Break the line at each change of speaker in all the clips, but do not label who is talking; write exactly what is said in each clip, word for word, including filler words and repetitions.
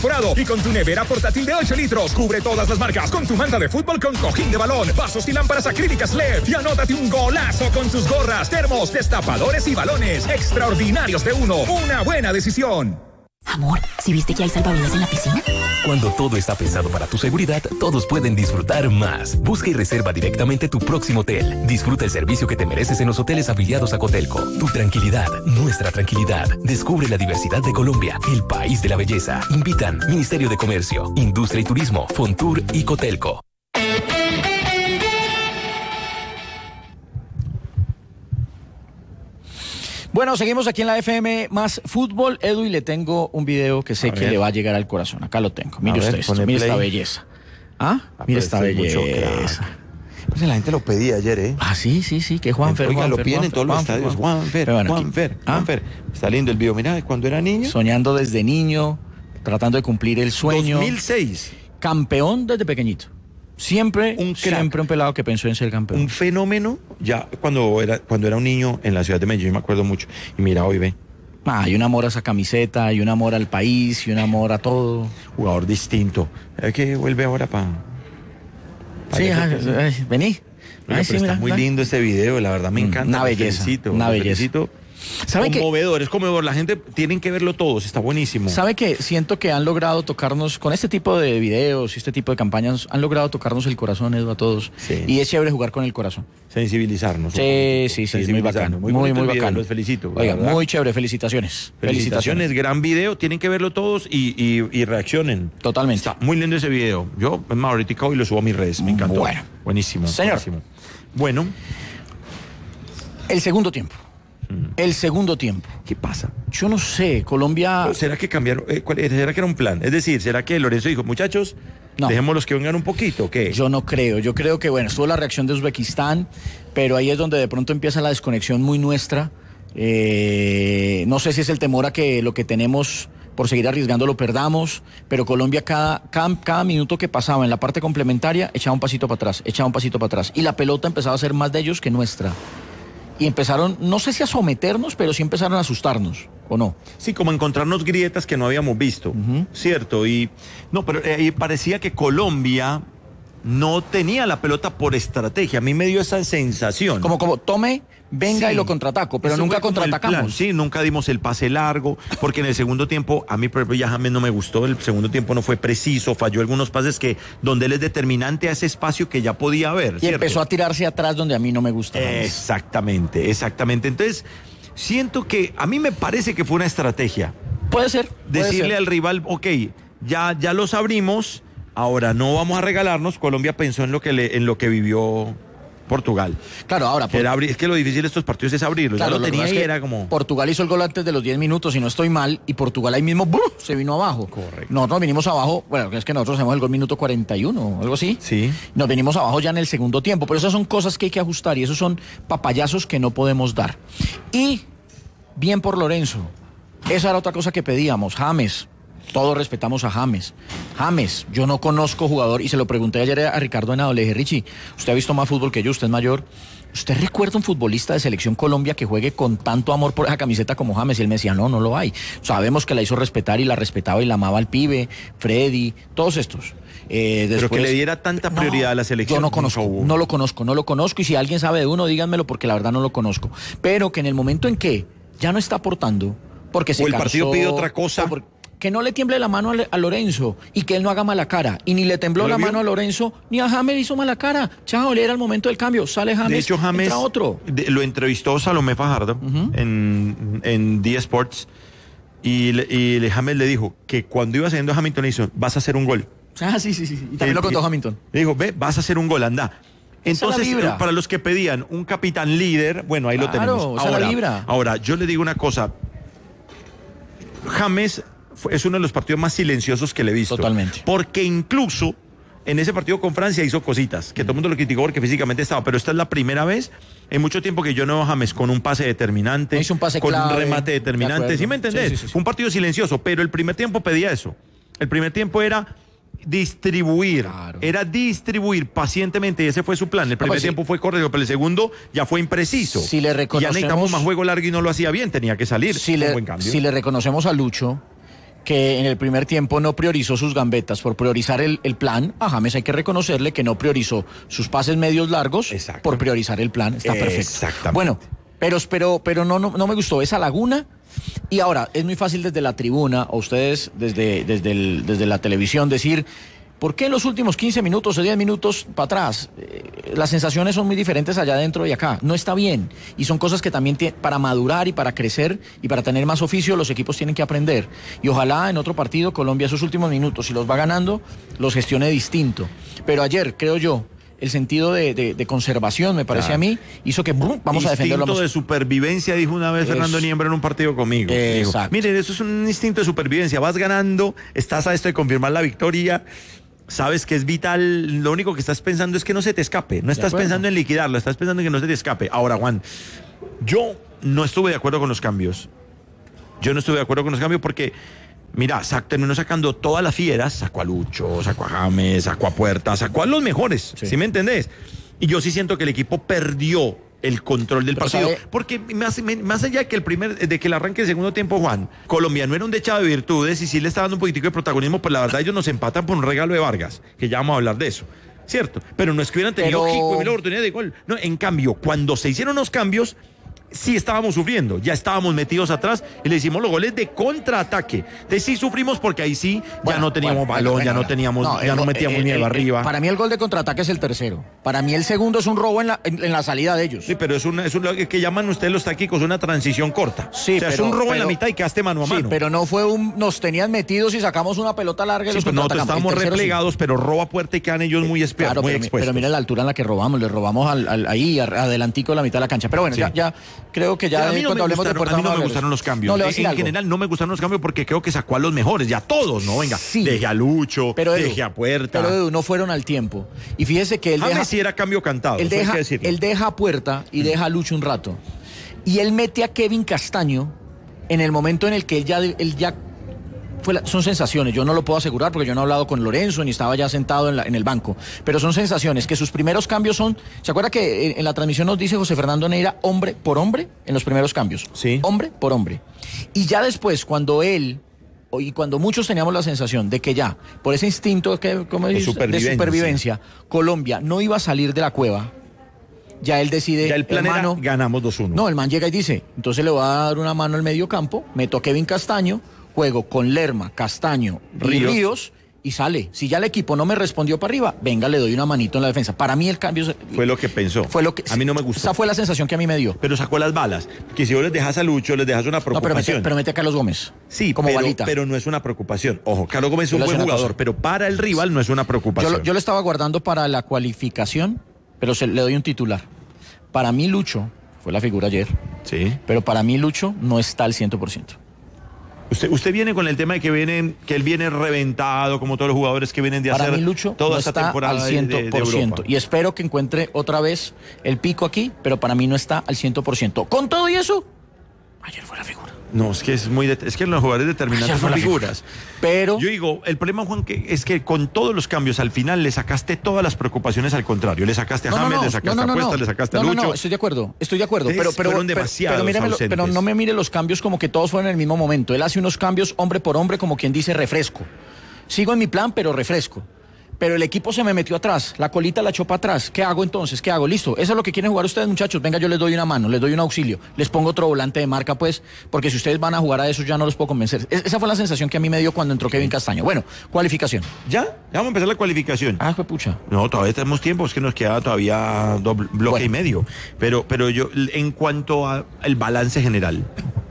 Y con tu nevera portátil de ocho litros, cubre todas las marcas con tu manta de fútbol con cojín de balón, vasos y lámparas acrílicas L E D. Y anótate un golazo con tus gorras, termos, destapadores y balones extraordinarios de Uno. Una buena decisión.
Amor, ¿sí viste que hay salvavidas en la piscina?
Cuando todo está pensado para tu seguridad, todos pueden disfrutar más. Busca y reserva directamente tu próximo hotel. Disfruta el servicio que te mereces en los hoteles afiliados a Cotelco. Tu tranquilidad, nuestra tranquilidad. Descubre la diversidad de Colombia, el país de la belleza. Invitan Ministerio de Comercio, Industria y Turismo, Fontur y Cotelco.
Bueno, seguimos aquí en la F M más fútbol. Edu, y le tengo un video que sé a que ver. le va a llegar al corazón. Acá lo tengo. Mire a usted ver, esto, mire play. esta belleza. ¿Ah? ah mire esta belleza.
Pues la gente lo pedía ayer, ¿eh?
Ah, sí, sí, sí, que Juanfer.
Oiga,
Juanfer,
lo piden en todos los
Juanfer,
estadios. Juanfer,
Juanfer,
Juanfer, ¿Ah? Juanfer. Está lindo el video. Mira, cuando era niño.
Soñando desde niño, tratando de cumplir el sueño.
dos mil seis.
Campeón desde pequeñito. Siempre un, siempre un pelado que pensó en ser campeón.
Un fenómeno, ya cuando era, cuando era un niño en la ciudad de Medellín, me acuerdo mucho. Y mira, hoy ve.
Ah, hay un amor a esa camiseta, hay un amor al país, y un amor a todo.
Jugador distinto. Es que vuelve ahora para...
Pa sí, ay, ay, vení.
Oiga, ay, sí, está mira, muy mira. lindo este video, la verdad me encanta.
Una belleza,
felicito,
una belleza.
Felicito. Conmovedor, que, es conmovedor. La gente tienen que verlo todos, está buenísimo.
¿Sabe que siento que han logrado tocarnos, con este tipo de videos y este tipo de campañas, han logrado tocarnos el corazón, Edu, a todos?
Sí.
Y es chévere jugar con el corazón.
Sensibilizarnos.
Sí, sí, sí, es muy bacano. Muy, muy, muy bacano.
Los felicito.
Oiga, muy chévere, felicitaciones.
felicitaciones. Felicitaciones, gran video, tienen que verlo todos y, y, y reaccionen.
Totalmente.
Está muy lindo ese video. Yo, es más, ahorita hoy lo subo a mis redes, me encantó.
Bueno.
Buenísimo.
Señor.
Buenísimo. Bueno.
El segundo tiempo. El segundo tiempo.
¿Qué pasa?
Yo no sé, Colombia...
¿Será que cambiaron? Eh, ¿Será que era un plan? Es decir, ¿será que Lorenzo dijo, muchachos, no. dejémoslos que vengan un poquito o qué?
Yo no creo. Yo creo que, bueno, estuvo la reacción de Uzbekistán, pero ahí es donde de pronto empieza la desconexión muy nuestra. Eh, no sé si es el temor a que lo que tenemos por seguir arriesgando lo perdamos, pero Colombia cada, cada, cada minuto que pasaba en la parte complementaria echaba un pasito para atrás, echaba un pasito para atrás, y la pelota empezaba a ser más de ellos que nuestra. Y empezaron, no sé si a someternos, pero sí empezaron a asustarnos, ¿o no?
Sí, como a encontrarnos grietas que no habíamos visto, uh-huh. ¿cierto? Y no, pero eh, parecía que Colombia no tenía la pelota por estrategia. A mí me dio esa sensación.
Como, como tome, venga sí. y lo contraataco, pero Eso nunca contraatacamos.
Sí, nunca dimos el pase largo, porque en el segundo tiempo, a mí por ejemplo, ya James no me gustó, el segundo tiempo no fue preciso, falló algunos pases que donde él es determinante a ese espacio que ya podía haber.
Y
¿cierto?
empezó a tirarse atrás donde a mí no me gusta.
Exactamente, exactamente. Entonces, siento que a mí me parece que fue una estrategia.
Puede ser. Puede
Decirle
ser.
al rival, ok, ya, ya los abrimos, ahora no vamos a regalarnos. Colombia pensó en lo que, le, en lo que vivió Portugal.
Claro, ahora...
Por... Era abrir, es que lo difícil de estos partidos es abrirlos.
Claro,
ya lo, lo tenía
que
que era como...
Portugal hizo el gol antes de los diez minutos, y no estoy mal, y Portugal ahí mismo ¡buf! Se vino abajo.
Correcto.
Nosotros vinimos abajo, bueno, es que nosotros hacemos el gol minuto cuarenta y uno, algo así.
Sí.
Nos venimos abajo ya en el segundo tiempo, pero esas son cosas que hay que ajustar, y esos son papayazos que no podemos dar. Y, bien por Lorenzo, esa era otra cosa que pedíamos, James. Todos respetamos a James. James, yo no conozco jugador, y se lo pregunté ayer a Ricardo Henao, le dije, Richie, usted ha visto más fútbol que yo, usted es mayor. ¿Usted recuerda un futbolista de Selección Colombia que juegue con tanto amor por esa camiseta como James? Y él me decía, no, no lo hay. Sabemos que la hizo respetar y la respetaba y la amaba al pibe, Freddy, todos estos. Eh, después,
Pero que le diera tanta prioridad
no,
a la selección.
Yo no conozco,
no,
no lo conozco, no lo conozco, y si alguien sabe de uno, díganmelo, porque la verdad no lo conozco. Pero que en el momento en que ya no está aportando, porque se
o el
cansó,
partido pide otra cosa...
que no le tiemble la mano a Lorenzo y que él no haga mala cara. Y ni le tembló la vio? mano a Lorenzo, ni a James hizo mala cara. Chao, le era el momento del cambio. Sale James,
de hecho, James
entra otro.
De, lo entrevistó Salomé Fajardo uh-huh. en, en D Sports, y, le, y James le dijo que cuando iba saliendo Hamilton le hizo, vas a hacer un gol.
Ah, sí, sí, sí. Y también y, lo contó Hamilton.
Le dijo, ve, vas a hacer un gol, anda. Entonces, para los que pedían un capitán líder, bueno, ahí
claro,
lo tenemos.
Ahora,
la
libra.
ahora, yo le digo una cosa. James es uno de los partidos más silenciosos que le he visto.
Totalmente.
Porque incluso en ese partido con Francia hizo cositas, que mm. todo el mundo lo criticó porque físicamente estaba, pero esta es la primera vez en mucho tiempo que yo no veo a James con un pase determinante,
no hizo un pase
con
clave,
un remate determinante.
de
¿Sí me entendés? Sí, sí, sí. Fue un partido silencioso, pero el primer tiempo pedía eso. El primer tiempo era distribuir, claro. era distribuir pacientemente, y ese fue su plan. El primer no, pues tiempo sí. fue correcto, pero el segundo ya fue impreciso.
Si le reconocemos,
ya necesitamos más juego largo y no lo hacía bien, tenía que salir.
Si, le,
un buen cambio.
si le reconocemos a Lucho que en el primer tiempo no priorizó sus gambetas por priorizar el, el plan. A James hay que reconocerle que no priorizó sus pases medios largos por priorizar el plan. Está perfecto.
Exactamente.
Bueno, pero, pero, pero no, no, no me gustó esa laguna. Y ahora, es muy fácil desde la tribuna, o ustedes desde, desde, el, desde la televisión, decir, ¿por qué en los últimos quince minutos o diez minutos para atrás? Eh, las sensaciones son muy diferentes allá adentro y acá. No está bien. Y son cosas que también tiene, para madurar y para crecer y para tener más oficio, los equipos tienen que aprender. Y ojalá en otro partido Colombia esos últimos minutos, si los va ganando, los gestione distinto. Pero ayer, creo yo, el sentido de, de, de conservación, me parece claro. a mí, hizo que ¡brum! Vamos
instinto
a defenderlo.
Instinto de supervivencia, dijo una vez es, Fernando Niembro en un partido conmigo. Exacto. Dijo, miren, eso es un instinto de supervivencia. Vas ganando, estás a esto de confirmar la victoria, sabes que es vital, lo único que estás pensando es que no se te escape. No estás pensando en liquidarlo, estás pensando en que no se te escape. Ahora, Juan, yo no estuve de acuerdo con los cambios. Yo no estuve de acuerdo con los cambios porque... Mira, terminó sacando todas las fieras, sacó a Lucho, sacó a James, sacó a Puerta, sacó a los mejores, ¿sí, ¿sí me entendés? Y yo sí siento que el equipo perdió el control del Pero partido, sabe... porque más, más allá de que el primer, de que el arranque del segundo tiempo, Juan, Colombia no era un dechado de virtudes y sí le está dando un poquitico de protagonismo, pues la verdad ellos nos empatan por un regalo de Vargas, que ya vamos a hablar de eso, ¿cierto? Pero no es que hubieran tenido Pero... la oportunidad de gol, no, en cambio, cuando se hicieron los cambios, sí estábamos sufriendo, ya estábamos metidos atrás y le hicimos los goles de contraataque. De sí sufrimos porque ahí sí ya bueno, no teníamos bueno, balón, bueno, ya no teníamos, no, ya el, no metíamos el, nieve el, arriba.
Para mí el gol de contraataque es el tercero. Para mí el segundo es un robo en la, en, en la salida de ellos.
Sí, pero es, una, es un, lo que llaman ustedes los tácticos una transición corta.
Sí,
o sea,
pero,
es un robo
pero,
en la mitad y quedaste mano a mano.
Sí, pero no fue un, nos tenían metidos y sacamos una pelota larga y
sí,
los
pero nosotros estábamos replegados,
sí.
pero roba puerta y quedan ellos muy, espe-
claro,
muy
pero,
expuestos.
Pero mira la altura en la que robamos, le robamos al, al, ahí, adelantico de la mitad de la cancha. Pero bueno, sí. ya, ya creo que ya...
A mí no, me gustaron, a mí no me gustaron los cambios. No, en, en general no me gustaron los cambios porque creo que sacó a los mejores, ya todos, ¿no? Venga, sí. Deje a Lucho, pero Edu, deje a Puerta.
Pero Edu, no fueron al tiempo. Y fíjese que él
James
deja...
sí era cambio cantado,
él deja, él deja a Puerta y deja a Lucho un rato. Y él mete a Kevin Castaño en el momento en el que él ya... Él ya Fue la, son sensaciones, yo no lo puedo asegurar porque yo no he hablado con Lorenzo ni estaba ya sentado en, la, en el banco, pero son sensaciones que sus primeros cambios son, ¿se acuerda que en, en la transmisión nos dice José Fernando Neira hombre por hombre en los primeros cambios?
Sí.
Hombre por hombre. Y ya después, cuando él, y cuando muchos teníamos la sensación de que ya, por ese instinto que, ¿cómo
de,
dice?
supervivencia.
de supervivencia, Colombia no iba a salir de la cueva, ya él decide,
ya el plan
hermano,
era, ganamos dos uno.
No, el man llega y dice, entonces le voy a dar una mano al medio campo, meto a Kevin Castaño, juego con Lerma, Castaño, Ríos. Ríos y sale. Si ya el equipo no me respondió para arriba, venga, le doy una manito en la defensa. Para mí el cambio...
Fue lo que pensó.
Fue lo que,
a mí no me gustó.
Esa fue la sensación que a mí me dio.
Pero sacó las balas. Que si vos les dejas a Lucho, les dejas una preocupación.
No, pero mete, pero mete a Carlos Gómez.
Sí,
como
pero,
balita.
pero no es una preocupación. Ojo, Carlos Gómez es un buen jugador, pero para el rival no es una preocupación.
Yo, yo lo estaba guardando para la cualificación, pero se, le doy un titular. Para mí Lucho, fue la figura ayer,
sí.
Pero para mí Lucho no está al cien por ciento.
Usted, usted viene con el tema de que viene, que él viene reventado, como todos los jugadores que vienen de
Para
hacer
mí, Lucho,
toda
no
esta
está
temporada
al cien por ciento,
de, de Europa.
Y espero que encuentre otra vez el pico aquí, pero para mí no está al cien por ciento. Con todo y eso, ayer fue la figura.
No, es que es muy de, es que los jugadores determinantes son figuras.
Pero
yo digo, el problema, Juan, que es que con todos los cambios al final le sacaste todas las preocupaciones al contrario. Le sacaste a
no,
James,
no, no,
le sacaste
no, no,
a Cuesta,
no,
le sacaste
no,
a Lucho.
No, no, estoy de acuerdo, estoy de acuerdo. Pero, pero,
fueron
pero,
demasiados
pero, mírame, pero no me mire los cambios como que todos fueron en el mismo momento. Él hace unos cambios hombre por hombre, como quien dice refresco. Sigo en mi plan, pero refresco. Pero el equipo se me metió atrás, la colita la echó para atrás. ¿Qué hago entonces? ¿Qué hago? Listo. Eso es lo que quieren jugar ustedes, muchachos. Venga, yo les doy una mano, les doy un auxilio. Les pongo otro volante de marca, pues, porque si ustedes van a jugar a eso, ya no los puedo convencer. Es, esa fue la sensación que a mí me dio cuando entró Kevin Castaño. Bueno, cualificación.
¿Ya? Ya vamos a empezar la cualificación.
Ah, fue pucha.
No, todavía tenemos tiempo, es que nos queda todavía doble, bloque bueno. y medio. Pero, pero yo, en cuanto al balance general...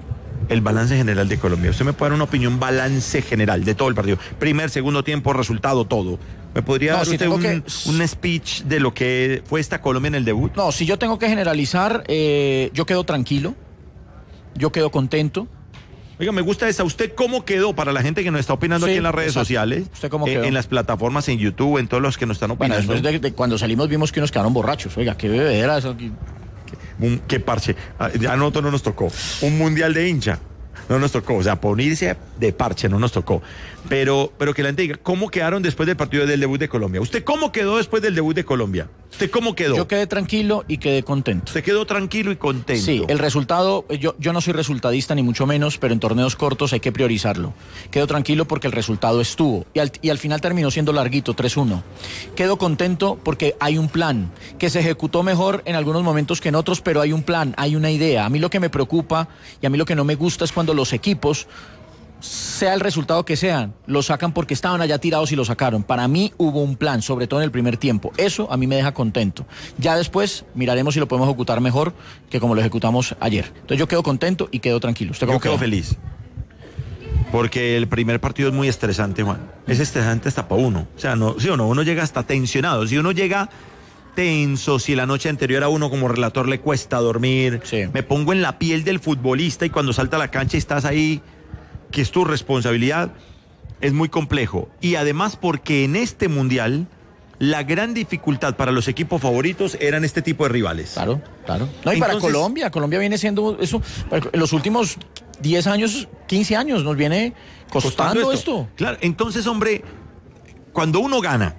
El balance general de Colombia. Usted me puede dar una opinión, balance general de todo el partido. Primer, segundo tiempo, resultado, todo. ¿Me podría no, dar si usted un, que... un speech de lo que fue esta Colombia en el debut?
No, si yo tengo que generalizar, eh, yo quedo tranquilo, yo quedo contento.
Oiga, me gusta esa. ¿Usted cómo quedó para la gente que nos está opinando sí, aquí en las redes exacto. sociales?
¿Usted cómo
eh,
quedó?
En las plataformas, en YouTube, en todos los que nos están opinando.
Bueno, después de, de cuando salimos vimos que nos quedaron borrachos. Oiga, qué bebedera eso aquí.
Un, qué parche. Ya a nosotros no nos tocó. Un mundial de hincha. No nos tocó. O sea, ponerse de parche no nos tocó. Pero, pero que la gente diga, ¿cómo quedaron después del partido del debut de Colombia? ¿Usted cómo quedó después del debut de Colombia? ¿Usted cómo quedó?
Yo quedé tranquilo y quedé contento.
Usted quedó tranquilo y contento.
Sí, el resultado, yo, yo no soy resultadista ni mucho menos, pero en torneos cortos hay que priorizarlo. Quedo tranquilo porque el resultado estuvo y al, y al final terminó siendo larguito, tres uno. Quedo contento porque hay un plan que se ejecutó mejor en algunos momentos que en otros, pero hay un plan, hay una idea. A mí lo que me preocupa y a mí lo que no me gusta es cuando los equipos, sea el resultado que sean, lo sacan porque estaban allá tirados y lo sacaron. Para mí hubo un plan, sobre todo en el primer tiempo. Eso a mí me deja contento. Ya después miraremos si lo podemos ejecutar mejor que como lo ejecutamos ayer. Entonces yo quedo contento y quedo tranquilo. ¿Usted cómo
Yo quedo
queda?
feliz. Porque el primer partido es muy estresante, Juan. Es estresante hasta para uno. O sea, no, sí o no, uno llega hasta tensionado. Si uno llega tenso, si la noche anterior a uno como relator le cuesta dormir,
Sí.
me pongo en la piel del futbolista y cuando salta a la cancha y estás ahí, que es tu responsabilidad, es muy complejo. Y además porque en este mundial la gran dificultad para los equipos favoritos eran este tipo de rivales.
Claro, claro. No, y para
Entonces-
Colombia, Colombia viene siendo eso, en los últimos diez años, quince años nos viene costando, esto.
Claro, entonces, hombre, cuando uno gana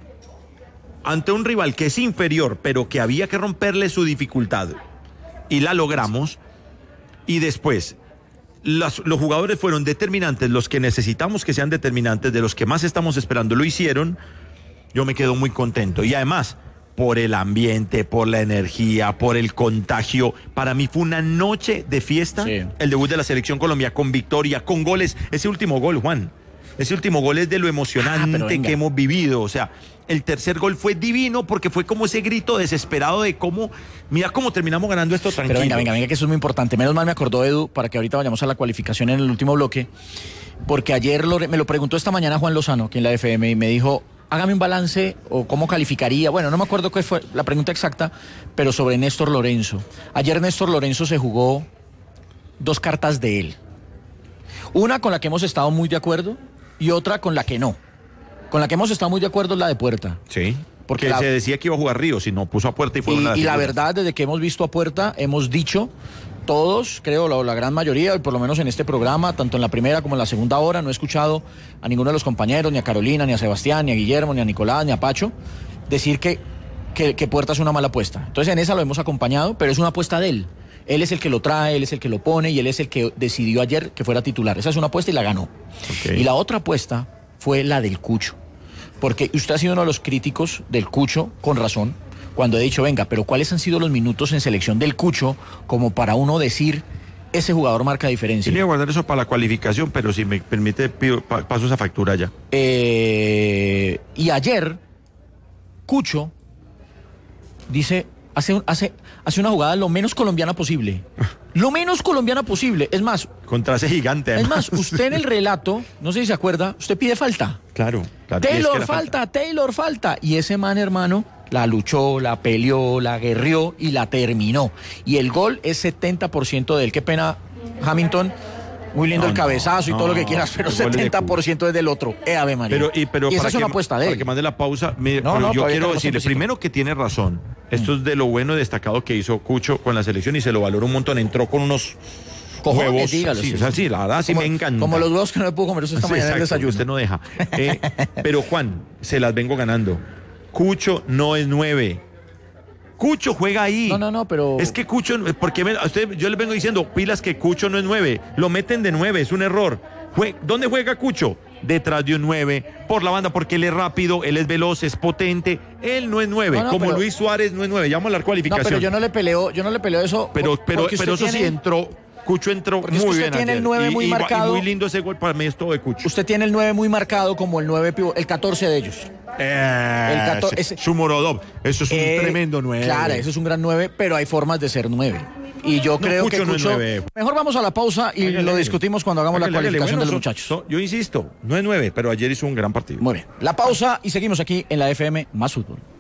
ante un rival que es inferior, pero que había que romperle su dificultad, y la logramos, y después las- los jugadores fueron determinantes, los que necesitamos que sean determinantes, de los que más estamos esperando, lo hicieron, yo me quedo muy contento. Y además, por el ambiente, por la energía, por el contagio, para mí fue una noche de fiesta,
Sí.
el debut de la Selección Colombia, con victoria, con goles. Ese último gol, Juan, ese último gol es de lo
Ah,
emocionante
pero venga.
que hemos vivido. O sea, el tercer gol fue divino porque fue como ese grito desesperado de cómo, mira cómo terminamos ganando esto tranquilo.
Pero venga, venga, venga, que eso es muy importante. Menos mal me acordó Edu, para que ahorita vayamos a la cualificación en el último bloque, porque ayer lo- me lo preguntó esta mañana Juan Lozano, aquí en la F M, y me dijo, hágame un balance o cómo calificaría. Bueno, no me acuerdo qué fue la pregunta exacta, pero sobre Néstor Lorenzo. Ayer Néstor Lorenzo se jugó dos cartas de él. Una con la que hemos estado muy de acuerdo y otra con la que no. Con la que hemos estado muy de acuerdo es la de Puerta.
Sí,
Porque
porque
la-
se decía que iba a jugar Ríos y no puso a Puerta y fue
Y,
una de
y la
las
verdad, desde que hemos visto a Puerta, hemos dicho, todos, creo, la, la gran mayoría, y por lo menos en este programa, tanto en la primera como en la segunda hora, no he escuchado a ninguno de los compañeros, ni a Carolina, ni a Sebastián, ni a Guillermo, ni a Nicolás, ni a Pacho, decir que, que, que Puerta es una mala apuesta. Entonces en esa lo hemos acompañado, pero es una apuesta de él. Él es el que lo trae, él es el que lo pone y él es el que decidió ayer que fuera titular. Esa es una apuesta y la ganó.
Ok.
Y la otra apuesta fue la del Cucho. Porque usted ha sido uno de los críticos del Cucho, con razón, cuando he dicho, venga, pero ¿cuáles han sido los minutos en selección del Cucho como para uno decir, ese jugador marca diferencia?
Quería guardar eso para la cualificación, pero si me permite, pido, pa- paso esa factura ya.
Eh, y ayer, Cucho dice, hace, un- hace, hace una jugada lo menos colombiana posible. Lo menos colombiana posible. Es más,
Contra ese gigante.
es
además.
más, usted en el relato, no sé si se acuerda, usted pide falta.
Claro, claro. y es
Taylor
que la
falta, Taylor falta. Y ese man, hermano, la luchó, la peleó, la guerrió y la terminó. Y el gol es setenta por ciento de él. Qué pena, Hamilton. Muy lindo
No,
el cabezazo y
no,
todo lo que
no,
quieras, pero
el gol es de
setenta por ciento es del otro. Eh, Ave María.
Pero, y, pero
esa
para
es una
que,
apuesta de
para
él.
que mande la pausa, mire,
No,
pero
no,
yo
todavía
quiero
tenemos
decirle
tiempecito.
primero que tiene razón. Esto es de lo bueno y destacado que hizo Cucho con la selección y se lo valoró un montón. Entró con unos
Cojones,
huevos.
dígalo,
sí,
sí,
o sea,
sí.
sí, la verdad sí
como,
me encanta.
como los huevos que no me puedo comer eso esta
Sí,
mañana en el
exacto,
desayuno.
usted no deja. Eh, pero Juan, se las vengo ganando. Cucho no es nueve. Cucho juega ahí.
No, no, no, pero...
Es que Cucho, porque me- a usted, yo les vengo diciendo, pilas que Cucho no es nueve. Lo meten de nueve, es un error. Jue- ¿Dónde juega Cucho? Detrás de un nueve, por la banda, porque él es rápido, él es veloz, es potente. Él no es nueve,
No, no,
como
pero-
Luis Suárez no es nueve. Ya vamos a la
No,
cualificación.
pero yo no le peleo, yo no le peleo eso.
Pero,
por-
pero,
porque
pero
usted
eso sí
tiene-
entró. Cucho entró
Porque es que
muy
usted
bien
tiene el
ayer.
nueve
Y-
muy
y- y
marcado.
muy lindo ese gol, para mí es todo de Cucho.
Usted tiene el nueve muy marcado como el nueve pivo- el catorce de ellos.
Eh,
El cator-
ese-
ese-
Shumorodov, eso es un
Eh,
tremendo nueve.
Claro, eso es un gran nueve, pero hay formas de ser nueve. Y yo creo
Cucho
que
no es
Cucho...
nueve.
Mejor vamos a la pausa y
Hágale,
lo
hágale.
discutimos cuando hagamos
Hágale,
la
hágale.
cualificación
Bueno,
de los
son-
muchachos.
son- yo insisto, no es nueve, pero ayer hizo un gran partido.
Muy bien. La pausa y seguimos aquí en la F M Más Fútbol.